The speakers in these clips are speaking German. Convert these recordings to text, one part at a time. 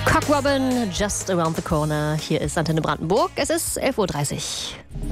Cock Robin, Just Around the Corner. Hier ist Antenne Brandenburg. Es ist 11.30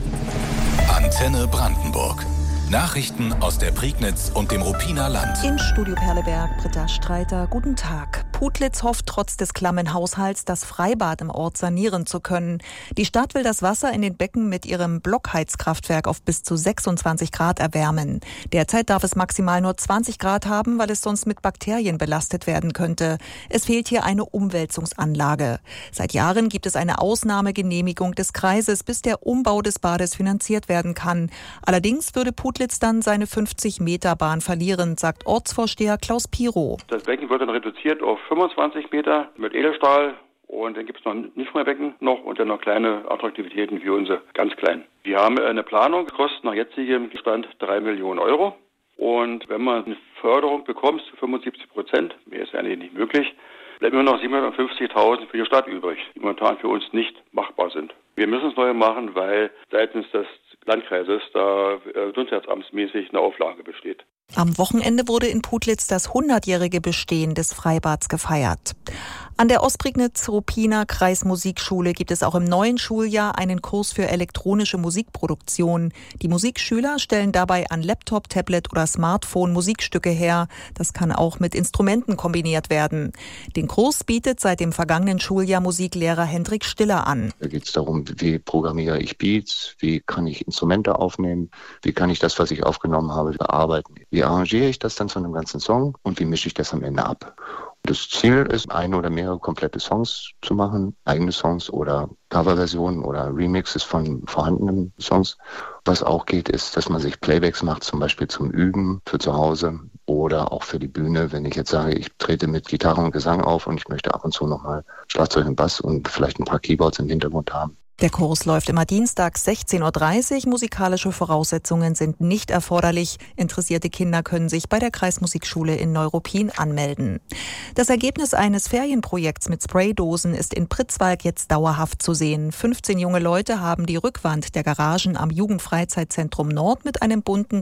Uhr. Antenne Brandenburg. Nachrichten aus der Prignitz und dem Ruppiner Land. In Studio Perleberg, Britta Streiter, guten Tag. Putlitz hofft trotz des klammen Haushalts, das Freibad im Ort sanieren zu können. Die Stadt will das Wasser in den Becken mit ihrem Blockheizkraftwerk auf bis zu 26 Grad erwärmen. Derzeit darf es maximal nur 20 Grad haben, weil es sonst mit Bakterien belastet werden könnte. Es fehlt hier eine Umwälzungsanlage. Seit Jahren gibt es eine Ausnahmegenehmigung des Kreises, bis der Umbau des Bades finanziert werden kann. Allerdings würde Putlitz dann seine 50-Meter-Bahn verlieren, sagt Ortsvorsteher Klaus Pirow. Das Becken wird dann reduziert auf 25 Meter mit Edelstahl und dann gibt es noch nicht mehr Becken und dann noch kleine Attraktivitäten wie unsere ganz kleinen. Wir haben eine Planung, kostet nach jetzigem Stand 3 Millionen Euro und wenn man eine Förderung bekommt zu 75%, mehr ist eigentlich nicht möglich, bleiben nur noch 750.000 für die Stadt übrig, die momentan für uns nicht machbar sind. Wir müssen es neu machen, weil seitens des Landkreises da gesundheitsamtsmäßig eine Auflage besteht. Am Wochenende wurde in Putlitz das 100-jährige Bestehen des Freibads gefeiert. An der Ostprignitz-Ruppiner Kreismusikschule gibt es auch im neuen Schuljahr einen Kurs für elektronische Musikproduktion. Die Musikschüler stellen dabei an Laptop, Tablet oder Smartphone Musikstücke her. Das kann auch mit Instrumenten kombiniert werden. Den Kurs bietet seit dem vergangenen Schuljahr Musiklehrer Hendrik Stiller an. Da geht es darum, wie programmiere ich Beats, wie kann ich Instrumente aufnehmen, wie kann ich das, was ich aufgenommen habe, bearbeiten. Wie arrangiere ich das dann zu einem ganzen Song und wie mische ich das am Ende ab? Das Ziel ist, eine oder mehrere komplette Songs zu machen, eigene Songs oder Coverversionen oder Remixes von vorhandenen Songs. Was auch geht, ist, dass man sich Playbacks macht, zum Beispiel zum Üben für zu Hause oder auch für die Bühne. Wenn ich jetzt sage, ich trete mit Gitarre und Gesang auf und ich möchte ab und zu nochmal Schlagzeug und Bass und vielleicht ein paar Keyboards im Hintergrund haben. Der Kurs läuft immer dienstags 16.30 Uhr. Musikalische Voraussetzungen sind nicht erforderlich. Interessierte Kinder können sich bei der Kreismusikschule in Neuruppin anmelden. Das Ergebnis eines Ferienprojekts mit Spraydosen ist in Pritzwalk jetzt dauerhaft zu sehen. 15 junge Leute haben die Rückwand der Garagen am Jugendfreizeitzentrum Nord mit einem bunten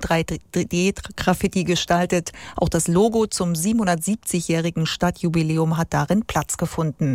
3D-Graffiti gestaltet. Auch das Logo zum 770-jährigen Stadtjubiläum hat darin Platz gefunden.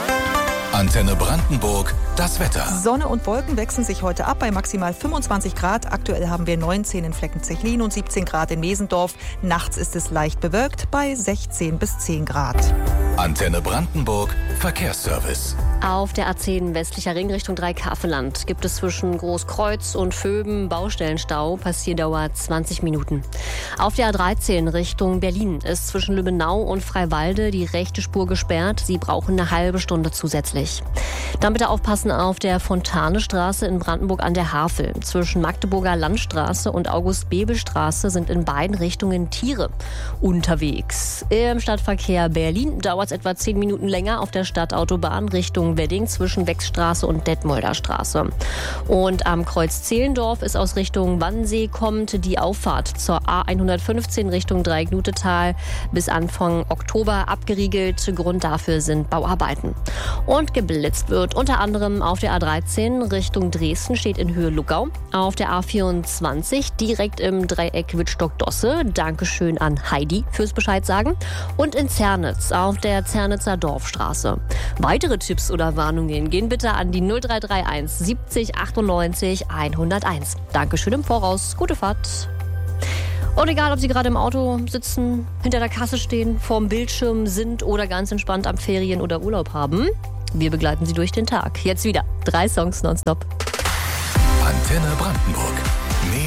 Antenne Brandenburg, das Wetter. Sonne und Wolken wechseln sich heute ab bei maximal 25 Grad. Aktuell haben wir 19 in Fleckenzechlin und 17 Grad in Mesendorf. Nachts ist es leicht bewölkt bei 16 bis 10 Grad. Antenne Brandenburg, Verkehrsservice. Auf der A10 westlicher Ring Richtung Dreikafelland gibt es zwischen Großkreuz und Vöben Baustellenstau. Passierdauer 20 Minuten. Auf der A13 Richtung Berlin ist zwischen Lübbenau und Freiwalde die rechte Spur gesperrt. Sie brauchen eine halbe Stunde zusätzlich. Dann bitte aufpassen auf der Fontanestraße in Brandenburg an der Havel. Zwischen Magdeburger Landstraße und August-Bebel-Straße sind in beiden Richtungen Tiere unterwegs. Im Stadtverkehr Berlin dauert es etwa 10 Minuten länger auf der Stadtautobahn Richtung Wedding zwischen Wechsstraße und Detmolder Straße. Und am Kreuz Zehlendorf ist aus Richtung Wannsee kommt die Auffahrt zur A115 Richtung Dreiecknutetal bis Anfang Oktober abgeriegelt. Grund dafür sind Bauarbeiten. Und geblitzt wird unter anderem auf der A13 Richtung Dresden, steht in Höhe Luckau. Auf der A24 direkt im Dreieck Wittstock-Dosse. Dankeschön an Heidi fürs Bescheid sagen. Und in Zernitz auf der Zernitzer Dorfstraße. Weitere Tipps oder Warnungen gehen bitte an die 0331 70 98 101. Dankeschön im Voraus. Gute Fahrt. Und egal, ob Sie gerade im Auto sitzen, hinter der Kasse stehen, vorm Bildschirm sind oder ganz entspannt am Ferien- oder Urlaub haben, wir begleiten Sie durch den Tag. Jetzt wieder 3 Songs nonstop. Antenne Brandenburg.